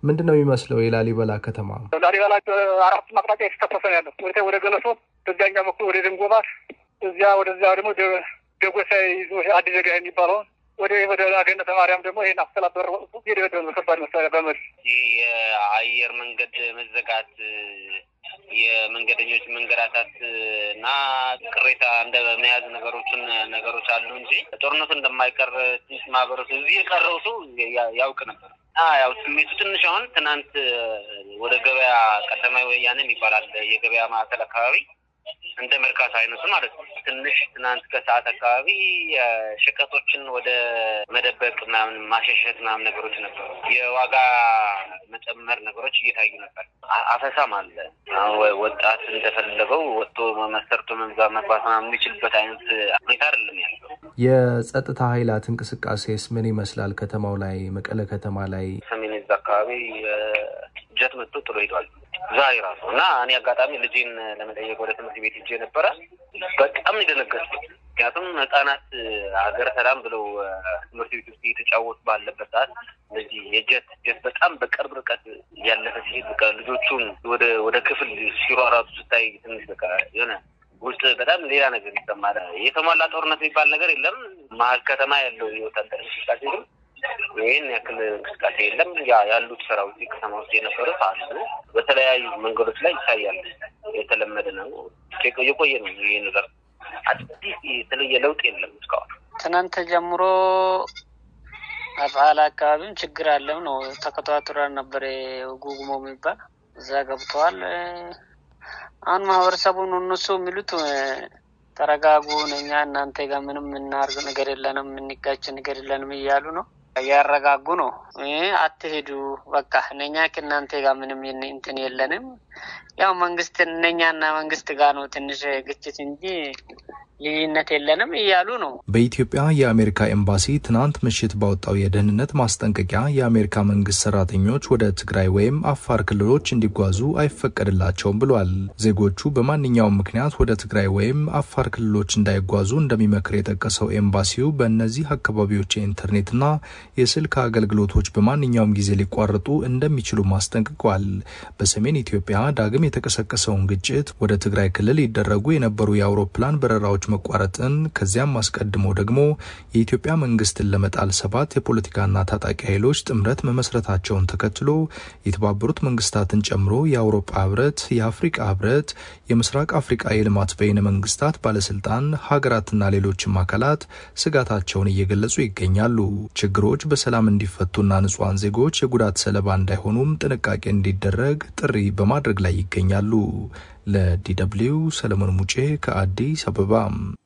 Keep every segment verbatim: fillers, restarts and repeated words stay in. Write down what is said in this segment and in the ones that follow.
ምንድነው የሚመስለው የላሊበላ ከተማ? ላሊበላ አራት ማቅጣጫ የተከፈተ ነው ያለው። ወደ ወደ ገለሶ በዛኛ በኩል ወደ ድንጎባት እዚያ ወደዚያ ደግሞ ደጎሳይ ይዞ አዲስ ዘጋ የሚባለው ወደ ወደ አገነተ ማርያም ደግሞ ይሄን አስተላበር ይደረደው ከባድ መሳሪያ በመድ የአየር መንገድ መዘጋት የመንገደኞች መንገራታት እና ቅሬታ እንደመያዝ ነገሮችን ነገሮች አሉ እንጂ ጦርነቱ እንደማይቀር ትንሽ ማህበረሰቡ እዚህ የቀረው ሰው ያውቅ ነበር። አዎ ያው ስሜቱ ትንሽ አሁን ትናንት ወደ ገበያ ቀዳማዊ ወያኔ ይባላል የገበያ ማዕከል አካባቢ እንደ መርካቶ አይነቱ ማለት ነው። ትንሽ ትናንት ከሰዓት አካባቢ ሸቀጦችን ወደ መደበቅ ምናምን ማሸሸት ምናምን ነገሮች ነበሩ። የዋጋ መጨመር ነገሮች እየታዩ ነበር። አፈሳም አለ። ወጣት እንደፈለገው ወጥቶ መሰርቶ መግባት ምናምን የሚችልበት አይነት ሁኔታ አይደለም ያለው። የጸጥታ ኃይላት እንቅስቃሴስ ምን ይመስላል? ከተማው ላይ መቀለ ከተማ ላይ ሰሜን እዛ አካባቢ ጀት መጥቶ ጥሎ ሄዷል ዛሬ ራሱ እና እኔ አጋጣሚ ልጄን ለመጠየቅ ወደ ትምህርት ቤት ሄጄ ነበር። በጣም እንደነገርኩት ምክንያቱም ህፃናት ሀገር ሰላም ብለው ትምህርት ቤት ውስጥ እየተጫወቱ ባለበት ሰዓት ለዚህ የጀት ጀት በጣም በቅርብ ርቀት ያለፈ ሲሄድ በቃ ልጆቹን ወደ ወደ ክፍል ሲሯሯጡ ስታይ ትንሽ በቃ የሆነ ውስጥ በጣም ሌላ ነገር ይሰማል። የተሟላ ጦርነት የሚባል ነገር የለም። መሀል ከተማ ያለው የወታደር እንቅስቃሴ ግን ይሄን ያክል እንቅስቃሴ የለም። ያ ያሉት ሰራዊት ከተማ ውስጥ የነበሩት አሉ በተለያዩ መንገዶች ላይ ይታያል። የተለመደ ነው የቆየ ነው ይሄ ነገር። አዲስ የተለየ ለውጥ የለም እስካሁን። ትናንት ጀምሮ አፋላ አካባቢም ችግር አለው ነው ተከታትረን ነበር። ጉጉሞ የሚባል እዛ ገብተዋል። አሁን ማህበረሰቡን እነሱ የሚሉት ተረጋጉ ነኛ እናንተ ጋር ምንም እናርግ ነገር የለንም እንጋጭ ነገር የለንም እያሉ ነው ያረጋጉ ነው። አትሄዱ በቃ ነኛ ከእናንተ ጋር ምንም እንትን የለንም። ያው መንግስት ነኛና መንግስት ጋር ነው ትንሽ ግጭት እንጂ ልዩነት የለንም እያሉ ነው። በኢትዮጵያ የአሜሪካ ኤምባሲ ትናንት ምሽት ባወጣው የደህንነት ማስጠንቀቂያ የአሜሪካ መንግስት ሰራተኞች ወደ ትግራይ ወይም አፋር ክልሎች እንዲጓዙ አይፈቀድላቸውም ብሏል። ዜጎቹ በማንኛውም ምክንያት ወደ ትግራይ ወይም አፋር ክልሎች እንዳይጓዙ እንደሚመክር የጠቀሰው ኤምባሲው በእነዚህ አካባቢዎች የኢንተርኔትና የስልክ አገልግሎቶች በማንኛውም ጊዜ ሊቋረጡ እንደሚችሉ ማስጠንቅቋል። በሰሜን ኢትዮጵያ ዳግም የተቀሰቀሰውን ግጭት ወደ ትግራይ ክልል ይደረጉ የነበሩ የአውሮፕላን በረራዎች መቋረጥን ከዚያም አስቀድሞ ደግሞ የኢትዮጵያ መንግስትን ለመጣል ሰባት የፖለቲካና ታጣቂ ኃይሎች ጥምረት መመስረታቸውን ተከትሎ የተባበሩት መንግስታትን ጨምሮ የአውሮፓ ህብረት፣ የአፍሪካ ህብረት፣ የምስራቅ አፍሪካ የልማት በይነ መንግስታት ባለስልጣን ሀገራትና ሌሎችም አካላት ስጋታቸውን እየገለጹ ይገኛሉ። ችግሮች በሰላም እንዲፈቱና ንጹሃን ዜጎች የጉዳት ሰለባ እንዳይሆኑም ጥንቃቄ እንዲደረግ ጥሪ በማድረግ ላይ ይገኛሉ። ለዲደብሊው ሰለሞን ሙጬ ከአዲስ አበባ።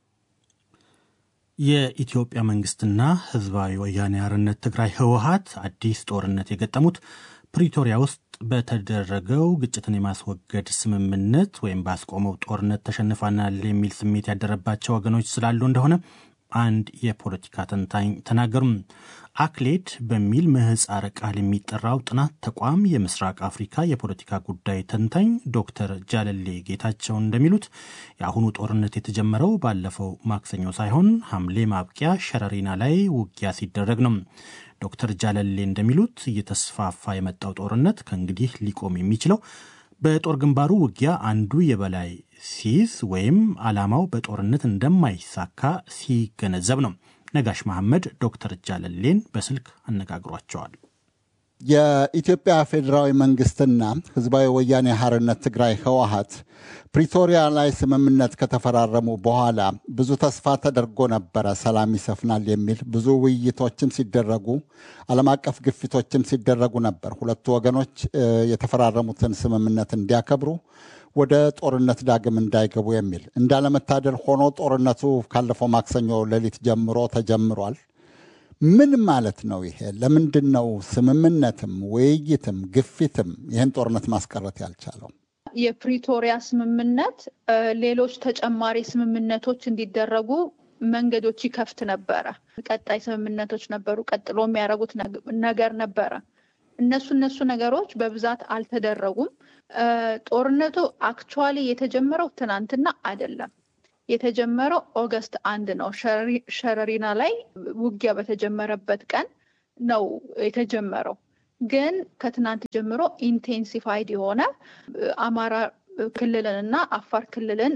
የኢትዮጵያ መንግስትና ህዝባዊ ወያኔ ሓርነት ትግራይ ህወሓት አዲስ ጦርነት የገጠሙት ፕሪቶሪያ ውስጥ በተደረገው ግጭትን የማስወገድ ስምምነት ወይም ባስቆመው ጦርነት ተሸንፈናል የሚል ስሜት ያደረባቸው ወገኖች ስላሉ እንደሆነ አንድ የፖለቲካ ተንታኝ ተናገሩ። አክሌድ በሚል ምህጻረ ቃል የሚጠራው ጥናት ተቋም የምስራቅ አፍሪካ የፖለቲካ ጉዳይ ተንታኝ ዶክተር ጃለሌ ጌታቸው እንደሚሉት የአሁኑ ጦርነት የተጀመረው ባለፈው ማክሰኞ ሳይሆን ሐምሌ ማብቂያ ሸረሪና ላይ ውጊያ ሲደረግ ነው። ዶክተር ጃለሌ እንደሚሉት እየተስፋፋ የመጣው ጦርነት ከእንግዲህ ሊቆም የሚችለው በጦር ግንባሩ ውጊያ አንዱ የበላይ ሲይዝ ወይም ዓላማው በጦርነት እንደማይሳካ ሲገነዘብ ነው። ነጋሽ መሐመድ ዶክተር ጃለሌን በስልክ አነጋግሯቸዋል። የኢትዮጵያ ፌዴራላዊ መንግስትና ህዝባዊ ወያኔ ሓርነት ትግራይ ህወሓት ፕሪቶሪያ ላይ ስምምነት ከተፈራረሙ በኋላ ብዙ ተስፋ ተደርጎ ነበረ ሰላም ይሰፍናል የሚል ብዙ ውይይቶችም ሲደረጉ ዓለም አቀፍ ግፊቶችም ሲደረጉ ነበር። ሁለቱ ወገኖች የተፈራረሙትን ስምምነት እንዲያከብሩ ወደ ጦርነት ዳግም እንዳይገቡ የሚል እንዳለመታደል ሆኖ ጦርነቱ ካለፈው ማክሰኞ ሌሊት ጀምሮ ተጀምሯል። ምን ማለት ነው ይሄ? ለምንድነው ስምምነትም ውይይትም ግፊትም ይህን ጦርነት ማስቀረት ያልቻለው? የፕሪቶሪያ ስምምነት ሌሎች ተጨማሪ ስምምነቶች እንዲደረጉ መንገዶች ይከፍት ነበረ። ቀጣይ ስምምነቶች ነበሩ፣ ቀጥሎ የሚያደርጉት ነገር ነበረ። እነሱ እነሱ ነገሮች በብዛት አልተደረጉም። ጦርነቱ አክቹዋሊ የተጀመረው ትናንትና አይደለም። የተጀመረው ኦገስት አንድ ነው። ሸረሪና ላይ ውጊያ በተጀመረበት ቀን ነው የተጀመረው። ግን ከትናንት ጀምሮ ኢንቴንሲፋይድ የሆነ አማራ ክልልንና አፋር ክልልን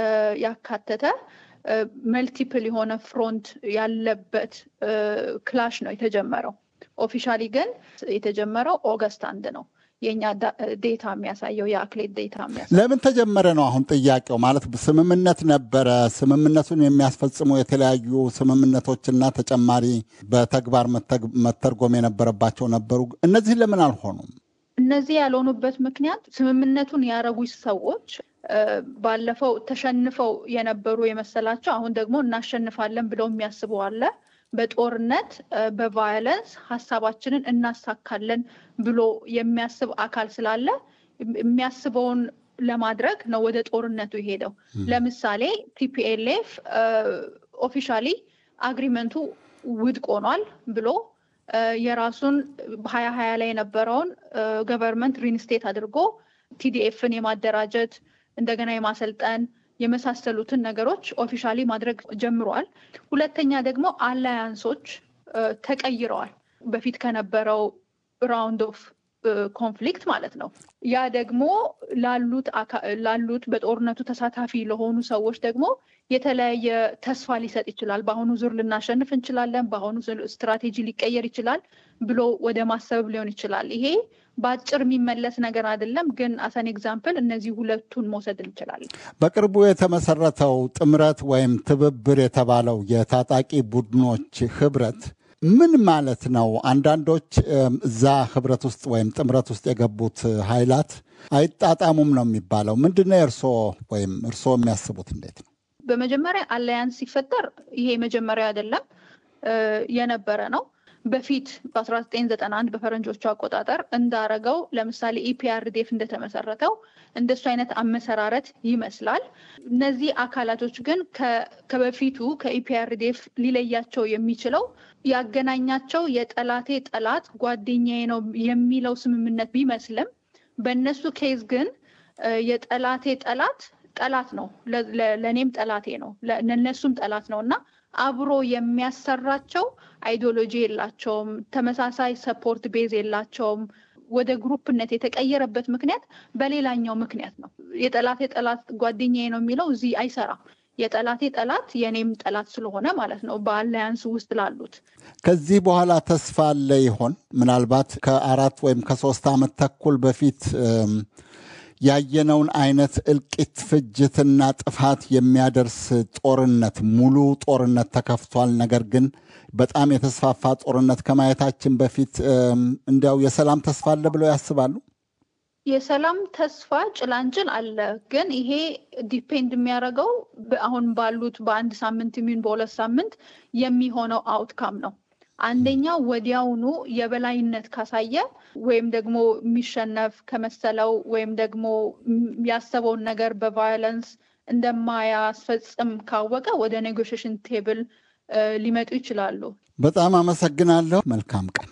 ያካተተ መልቲፕል የሆነ ፍሮንት ያለበት ክላሽ ነው የተጀመረው። ኦፊሻሊ ግን የተጀመረው ኦገስት አንድ ነው። የኛ ዴታ የሚያሳየው የአክሌት ዴታ የሚያሳየው። ለምን ተጀመረ ነው አሁን ጥያቄው። ማለት ስምምነት ነበረ፣ ስምምነቱን የሚያስፈጽሙ የተለያዩ ስምምነቶችና ተጨማሪ በተግባር መተርጎም የነበረባቸው ነበሩ። እነዚህ ለምን አልሆኑም? እነዚህ ያልሆኑበት ምክንያት ስምምነቱን ያረጉ ሰዎች ባለፈው ተሸንፈው የነበሩ የመሰላቸው አሁን ደግሞ እናሸንፋለን ብለው የሚያስቡ አለ። በጦርነት በቫዮለንስ ሀሳባችንን እናሳካለን ብሎ የሚያስብ አካል ስላለ የሚያስበውን ለማድረግ ነው ወደ ጦርነቱ የሄደው። ለምሳሌ ቲፒኤልኤፍ ኦፊሻሊ አግሪመንቱ ውድቅ ሆኗል ብሎ የራሱን ሀያ ሀያ ላይ የነበረውን ገቨርንመንት ሪንስቴት አድርጎ ቲዲኤፍን የማደራጀት እንደገና የማሰልጠን የመሳሰሉትን ነገሮች ኦፊሻሊ ማድረግ ጀምሯል። ሁለተኛ ደግሞ አላያንሶች ተቀይረዋል በፊት ከነበረው ራውንድ ኦፍ ኮንፍሊክት ማለት ነው። ያ ደግሞ ላሉት ላሉት በጦርነቱ ተሳታፊ ለሆኑ ሰዎች ደግሞ የተለያየ ተስፋ ሊሰጥ ይችላል። በአሁኑ ዙር ልናሸንፍ እንችላለን፣ በአሁኑ ስትራቴጂ ሊቀየር ይችላል ብሎ ወደ ማሰብ ሊሆን ይችላል። ይሄ በአጭር የሚመለስ ነገር አይደለም፣ ግን አሰን ኤግዛምፕል እነዚህ ሁለቱን መውሰድ እንችላለን። በቅርቡ የተመሰረተው ጥምረት ወይም ትብብር የተባለው የታጣቂ ቡድኖች ህብረት ምን ማለት ነው? አንዳንዶች እዛ ህብረት ውስጥ ወይም ጥምረት ውስጥ የገቡት ኃይላት አይጣጣሙም ነው የሚባለው። ምንድነው እርሶ ወይም እርሶ የሚያስቡት እንዴት ነው? በመጀመሪያ አላያንስ ሲፈጠር ይሄ መጀመሪያ አይደለም፣ የነበረ ነው። በፊት በአስራ ዘጠኝ ዘጠና አንድ በፈረንጆቹ አቆጣጠር እንዳረገው ለምሳሌ ኢፒአርዲኤፍ እንደተመሰረተው እንደሱ አይነት አመሰራረት ይመስላል። እነዚህ አካላቶች ግን ከበፊቱ ከኢፒአርዲኤፍ ሊለያቸው የሚችለው ያገናኛቸው የጠላቴ ጠላት ጓደኛዬ ነው የሚለው ስምምነት ቢመስልም በእነሱ ኬዝ ግን የጠላቴ ጠላት ጠላት ነው፣ ለእኔም ጠላቴ ነው፣ ለእነሱም ጠላት ነው እና አብሮ የሚያሰራቸው አይዲዮሎጂ የላቸውም፣ ተመሳሳይ ሰፖርት ቤዝ የላቸውም። ወደ ግሩፕነት የተቀየረበት ምክንያት በሌላኛው ምክንያት ነው። የጠላቴ ጠላት ጓደኛዬ ነው የሚለው እዚህ አይሰራም። የጠላቴ ጠላት የኔም ጠላት ስለሆነ ማለት ነው በአላያንስ ውስጥ ላሉት። ከዚህ በኋላ ተስፋ አለ ይሆን? ምናልባት ከአራት ወይም ከሶስት ዓመት ተኩል በፊት ያየነውን አይነት እልቂት፣ ፍጅትና ጥፋት የሚያደርስ ጦርነት፣ ሙሉ ጦርነት ተከፍቷል። ነገር ግን በጣም የተስፋፋ ጦርነት ከማየታችን በፊት እንዲያው የሰላም ተስፋ አለ ብለው ያስባሉ? የሰላም ተስፋ ጭላንጭል አለ። ግን ይሄ ዲፔንድ የሚያደርገው አሁን ባሉት በአንድ ሳምንት የሚሆን በሁለት ሳምንት የሚሆነው አውትካም ነው። አንደኛው ወዲያውኑ የበላይነት ካሳየ ወይም ደግሞ የሚሸነፍ ከመሰለው ወይም ደግሞ ያሰበውን ነገር በቫዮለንስ እንደማያስፈጽም ካወቀ ወደ ኔጎሽዬሽን ቴብል ሊመጡ ይችላሉ። በጣም አመሰግናለሁ። መልካም ቀን።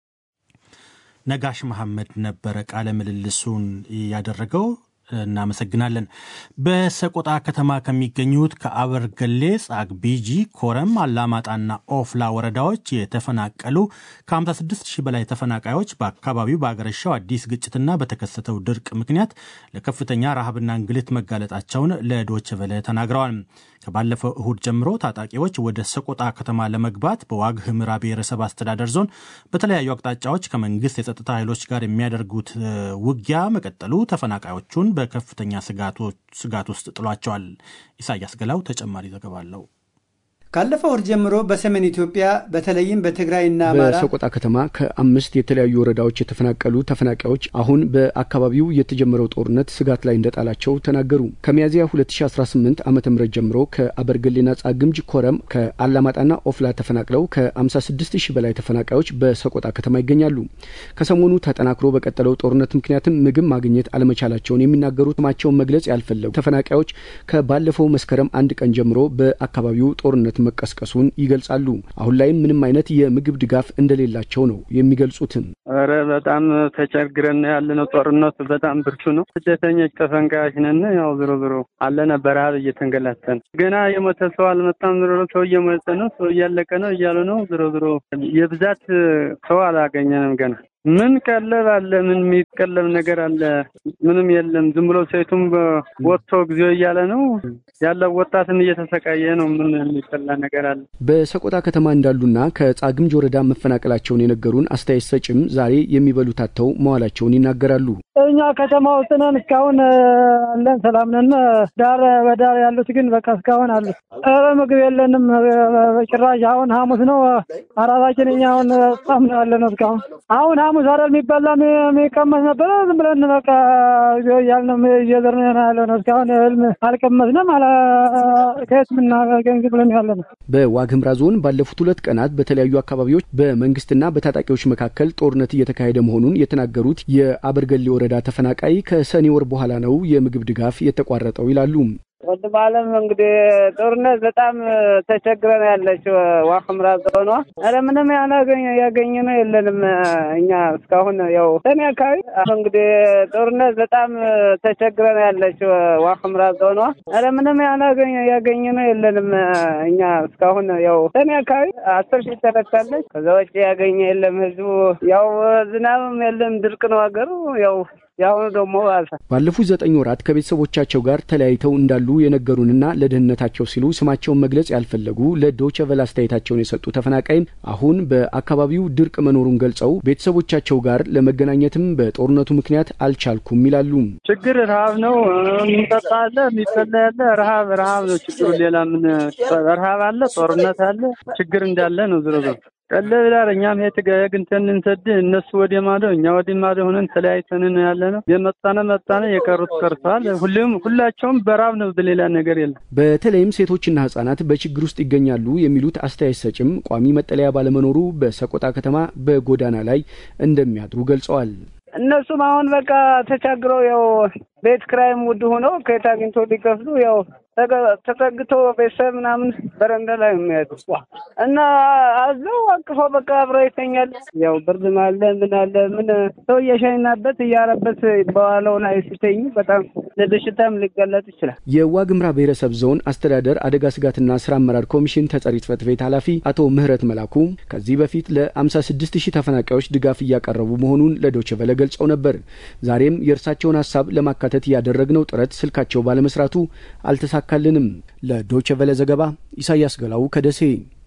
ነጋሽ መሐመድ ነበረ ቃለ ምልልሱን ያደረገው። እናመሰግናለን። በሰቆጣ ከተማ ከሚገኙት ከአበርገሌ፣ ጻግቢጂ፣ ኮረም፣ አላማጣና ኦፍላ ወረዳዎች የተፈናቀሉ ከሃምሳ ስድስት ሺህ በላይ ተፈናቃዮች በአካባቢው በአገረሻው አዲስ ግጭትና በተከሰተው ድርቅ ምክንያት ለከፍተኛ ረሃብና እንግልት መጋለጣቸውን ለዶይቼ ቬለ ተናግረዋል። ከባለፈው እሁድ ጀምሮ ታጣቂዎች ወደ ሰቆጣ ከተማ ለመግባት በዋግ ኽምራ ብሔረሰብ አስተዳደር ዞን በተለያዩ አቅጣጫዎች ከመንግስት የጸጥታ ኃይሎች ጋር የሚያደርጉት ውጊያ መቀጠሉ ተፈናቃዮቹን በከፍተኛ ስጋት ውስጥ ጥሏቸዋል። ኢሳያስ ገላው ተጨማሪ ዘገባ አለው። ካለፈው ወር ጀምሮ በሰሜን ኢትዮጵያ በተለይም በትግራይና አማራ በሰቆጣ ከተማ ከአምስት የተለያዩ ወረዳዎች የተፈናቀሉ ተፈናቃዮች አሁን በአካባቢው የተጀመረው ጦርነት ስጋት ላይ እንደጣላቸው ተናገሩ። ከሚያዝያ ሁለት ሺህ አስራ ስምንት ዓመተ ምህረት ጀምሮ ከአበርገሌና ጻግምጅ፣ ኮረም፣ ከአላማጣና ኦፍላ ተፈናቅለው ከሃምሳ ስድስት ሺህ በላይ ተፈናቃዮች በሰቆጣ ከተማ ይገኛሉ። ከሰሞኑ ተጠናክሮ በቀጠለው ጦርነት ምክንያትም ምግብ ማግኘት አለመቻላቸውን የሚናገሩት ስማቸውን መግለጽ ያልፈለጉ ተፈናቃዮች ከባለፈው መስከረም አንድ ቀን ጀምሮ በአካባቢው ጦርነት መቀስቀሱን ይገልጻሉ። አሁን ላይም ምንም አይነት የምግብ ድጋፍ እንደሌላቸው ነው የሚገልጹትም። አረ በጣም ተቸግረን ያለነው፣ ጦርነቱ በጣም ብርቱ ነው። ስደተኞች ተፈንቃዮች ነን። ያው ዝሮ ዝሮ አለና በረሃብ እየተንገላተን ገና የሞተ ሰው አልመጣም። ዝሮ ሰው እየሞተ ነው፣ ሰው እያለቀ ነው እያሉ ነው። ዝሮ ዝሮ የብዛት ሰው አላገኘንም ገና። ምን ቀለብ አለ? ምን የሚቀለብ ነገር አለ? ምንም የለም። ዝም ብሎ ሴቱም ወጥቶ ጊዜው እያለ ነው ያለው። ወጣትም እየተሰቃየ ነው። ምን የሚቀላ ነገር አለ? በሰቆጣ ከተማ እንዳሉና ከጻግምጅ ወረዳ መፈናቀላቸውን የነገሩን አስተያየት ሰጭም ዛሬ የሚበሉት አጥተው መዋላቸውን ይናገራሉ። እኛ ከተማ ውስጥ ነን፣ እስካሁን አለን፣ ሰላም ነን። ዳር በዳር ያሉት ግን በቃ እስካሁን አሉ። ኧረ ምግብ የለንም ጭራሽ። አሁን ሐሙስ ነው አራታችን። እኛ አሁን ጻም ነው ያለነው እስካሁን። አሁን ሐሙስ አይደል የሚበላ የሚቀመስ ነበር። ዝም ብለን በቃ ያልነው እየዘርን ያለነው እስካሁን አልቀመስንም። አላ ከየት ምናገኝ ብለን ያለነው። በዋግምራ ዞን ባለፉት ሁለት ቀናት በተለያዩ አካባቢዎች በመንግስትና በታጣቂዎች መካከል ጦርነት እየተካሄደ መሆኑን የተናገሩት የአበርገሌ ወረዳ ተፈናቃይ ከሰኔ ወር በኋላ ነው የምግብ ድጋፍ የተቋረጠው ይላሉ። ወደ ባለም እንግዲህ ጦርነት በጣም ተቸግረን ያለችው ዋግምራ ዞኗ። አረ ምንም ያላገኘ ያገኘነው የለንም። እኛ እስካሁን ያው ሰኔ አካባቢ እንግዲህ ጦርነት በጣም ተቸግረን ያለችው ዋግምራ ዞኗ። አረ ምንም ያላገኘ ያገኘነው የለንም። እኛ እስካሁን ያው ሰኔ አካባቢ አስር ሺህ ተረታለች። ከዛ ውጭ ያገኘ የለም። ህዝቡ ያው ዝናብም የለም፣ ድርቅ ነው ሀገሩ። ያው ያው ደግሞ ባለፉት ዘጠኝ ወራት ከቤተሰቦቻቸው ጋር ተለያይተው እንዳሉ የነገሩንና ለደህንነታቸው ሲሉ ስማቸውን መግለጽ ያልፈለጉ ለዶይቼ ቬለ አስተያየታቸውን የሰጡ ተፈናቃይ አሁን በአካባቢው ድርቅ መኖሩን ገልጸው ቤተሰቦቻቸው ጋር ለመገናኘትም በጦርነቱ ምክንያት አልቻልኩም ይላሉ። ችግር ረሃብ ነው። የሚጠጣ አለ፣ የሚበላ ያለ፣ ረሃብ ረሃብ ነው ችግሩ። ሌላ ምን ረሃብ አለ፣ ጦርነት አለ፣ ችግር እንዳለ ነው። ዝሮ ዝሮ ቀለብ ዳር እኛም ሄት ገግንተን እንሰድ እነሱ ወደ ማዶ እኛ ወደ ማዶ ሆነን ተለያይተን ያለ ነው። የመጣነ መጣነ የቀሩት ቀርቷል። ሁሉም ሁላቸውም በራብ ነው፣ ሌላ ነገር የለም። በተለይም ሴቶችና ህጻናት በችግር ውስጥ ይገኛሉ የሚሉት አስተያየት ሰጭም ቋሚ መጠለያ ባለመኖሩ በሰቆጣ ከተማ በጎዳና ላይ እንደሚያድሩ ገልጸዋል። እነሱም አሁን በቃ ተቸግረው ያው ቤት ክራይም ውድ ሆኖ ከየት አግኝቶ ሊከፍሉ ያው ተጠግቶ ቤተሰብ ምናምን በረንዳ ላይ የሚያዱ እና አዘው አቅፎ በቃ አብረው ይተኛል። ያው ብርድም አለ ምን አለ ምን ሰው እየሸናበት እያረበት በኋላው ላይ ሲተኝ በጣም ለበሽታም ሊጋለጥ ይችላል። የዋግምራ ብሔረሰብ ዞን አስተዳደር አደጋ ስጋትና ስራ አመራር ኮሚሽን ተጠሪ ጽሕፈት ቤት ኃላፊ አቶ ምህረት መላኩ ከዚህ በፊት ለ56 ሺህ ተፈናቃዮች ድጋፍ እያቀረቡ መሆኑን ለዶይቼ ቬለ ገልጸው ነበር። ዛሬም የእርሳቸውን ሐሳብ ለማካተት ያደረግነው ጥረት ስልካቸው ባለመስራቱ አልተሳካልንም። ለዶይቼ ቬለ ዘገባ ኢሳያስ ገላው ከደሴ።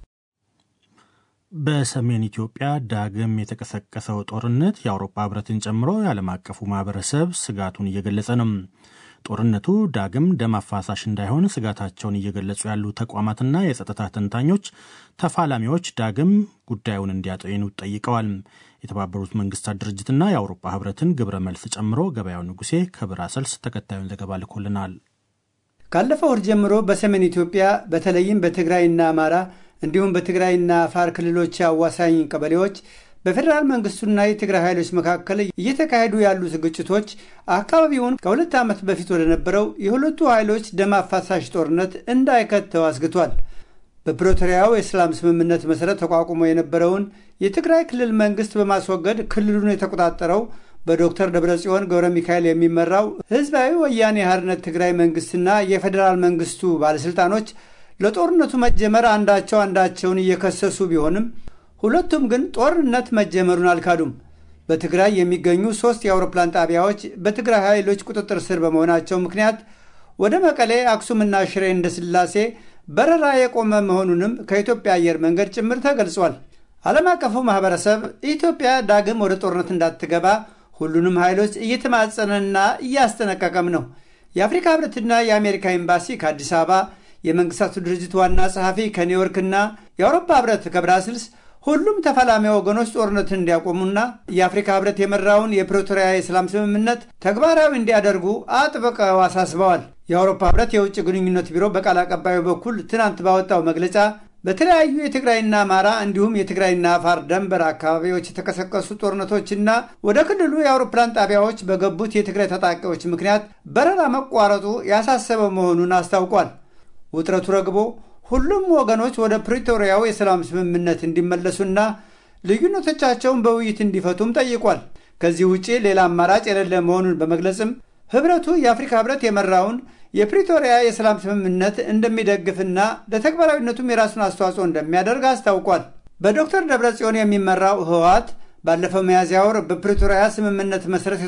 በሰሜን ኢትዮጵያ ዳግም የተቀሰቀሰው ጦርነት የአውሮፓ ህብረትን ጨምሮ የዓለም አቀፉ ማህበረሰብ ስጋቱን እየገለጸ ነው። ጦርነቱ ዳግም ደም አፋሳሽ እንዳይሆን ስጋታቸውን እየገለጹ ያሉ ተቋማትና የጸጥታ ተንታኞች ተፋላሚዎች ዳግም ጉዳዩን እንዲያጤኑ ጠይቀዋል። የተባበሩት መንግስታት ድርጅትና የአውሮፓ ህብረትን ግብረ መልስ ጨምሮ ገበያው ንጉሴ ከብራሰልስ ተከታዩን ዘገባ ልኮልናል። ካለፈው ወር ጀምሮ በሰሜን ኢትዮጵያ በተለይም በትግራይና አማራ እንዲሁም በትግራይና አፋር ክልሎች አዋሳኝ ቀበሌዎች በፌደራል መንግስቱና የትግራይ ኃይሎች መካከል እየተካሄዱ ያሉ ግጭቶች አካባቢውን ከሁለት ዓመት በፊት ወደ ነበረው የሁለቱ ኃይሎች ደም አፋሳሽ ጦርነት እንዳይከተው አስግቷል። በፕሪቶሪያው የሰላም ስምምነት መሰረት ተቋቁሞ የነበረውን የትግራይ ክልል መንግስት በማስወገድ ክልሉን የተቆጣጠረው በዶክተር ደብረጽዮን ገብረ ሚካኤል የሚመራው ህዝባዊ ወያኔ ሓርነት ትግራይ መንግስትና የፌደራል መንግስቱ ባለስልጣኖች ለጦርነቱ መጀመር አንዳቸው አንዳቸውን እየከሰሱ ቢሆንም ሁለቱም ግን ጦርነት መጀመሩን አልካዱም። በትግራይ የሚገኙ ሶስት የአውሮፕላን ጣቢያዎች በትግራይ ኃይሎች ቁጥጥር ስር በመሆናቸው ምክንያት ወደ መቀሌ፣ አክሱምና ሽሬ እንደስላሴ በረራ የቆመ መሆኑንም ከኢትዮጵያ አየር መንገድ ጭምር ተገልጿል። ዓለም አቀፉ ማህበረሰብ ኢትዮጵያ ዳግም ወደ ጦርነት እንዳትገባ ሁሉንም ኃይሎች እየተማጸነና እያስጠነቀቀም ነው። የአፍሪካ ህብረትና የአሜሪካ ኤምባሲ ከአዲስ አበባ፣ የመንግስታቱ ድርጅት ዋና ጸሐፊ ከኒውዮርክና የአውሮፓ ህብረት ከብራስልስ ሁሉም ተፋላሚ ወገኖች ጦርነትን እንዲያቆሙና የአፍሪካ ህብረት የመራውን የፕሪቶሪያ የሰላም ስምምነት ተግባራዊ እንዲያደርጉ አጥብቀው አሳስበዋል። የአውሮፓ ህብረት የውጭ ግንኙነት ቢሮ በቃል አቀባዩ በኩል ትናንት ባወጣው መግለጫ በተለያዩ የትግራይና አማራ እንዲሁም የትግራይና አፋር ድንበር አካባቢዎች የተቀሰቀሱ ጦርነቶችና ወደ ክልሉ የአውሮፕላን ጣቢያዎች በገቡት የትግራይ ታጣቂዎች ምክንያት በረራ መቋረጡ ያሳሰበ መሆኑን አስታውቋል። ውጥረቱ ረግቦ ሁሉም ወገኖች ወደ ፕሪቶሪያው የሰላም ስምምነት እንዲመለሱና ልዩነቶቻቸውን በውይይት እንዲፈቱም ጠይቋል። ከዚህ ውጪ ሌላ አማራጭ የሌለ መሆኑን በመግለጽም ህብረቱ የአፍሪካ ህብረት የመራውን የፕሪቶሪያ የሰላም ስምምነት እንደሚደግፍና ለተግባራዊነቱም የራሱን አስተዋጽኦ እንደሚያደርግ አስታውቋል። በዶክተር ደብረጽዮን የሚመራው ህወሓት ባለፈው ሚያዝያ ወር በፕሪቶሪያ ስምምነት መሰረት